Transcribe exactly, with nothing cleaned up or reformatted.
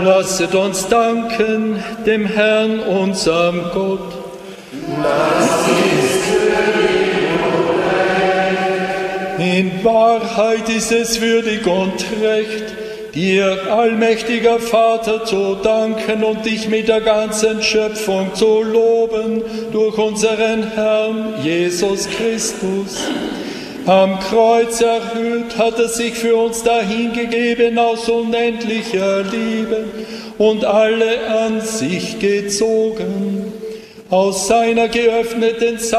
Lasset uns danken dem Herrn, unserem Gott. Das ist in Wahrheit ist es würdig und recht, dir, allmächtiger Vater, zu danken und dich mit der ganzen Schöpfung zu loben durch unseren Herrn Jesus Christus. Am Kreuz erhöht hat er sich für uns dahingegeben aus unendlicher Liebe und alle an sich gezogen. Aus seiner geöffneten Seite